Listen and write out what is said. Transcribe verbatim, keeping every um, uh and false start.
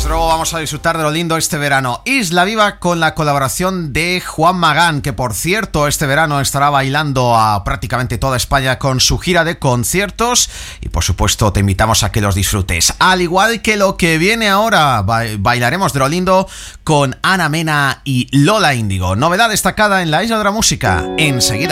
desde luego vamos a disfrutar de lo lindo este verano. Isla Viva con la colaboración de Juan Magán, que por cierto este verano estará bailando a prácticamente toda España con su gira de conciertos y por supuesto te invitamos a que los disfrutes. Al igual que lo que viene ahora, ba- bailaremos de lo lindo con Ana Mena y Lola Índigo. Novedad destacada en la Isla de la Música. Enseguida.